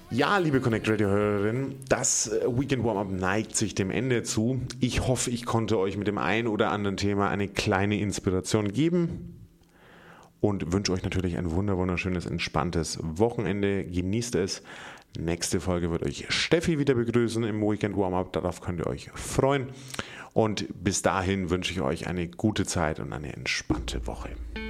Ja, liebe Connect Radio Hörerin, das Weekend Warm-Up neigt sich dem Ende zu. Ich hoffe, ich konnte euch mit dem ein oder anderen Thema eine kleine Inspiration geben und wünsche euch natürlich ein wunderschönes, entspanntes Wochenende. Genießt es. Nächste Folge wird euch Steffi wieder begrüßen im Weekend Warm-Up. Darauf könnt ihr euch freuen. Und bis dahin wünsche ich euch eine gute Zeit und eine entspannte Woche.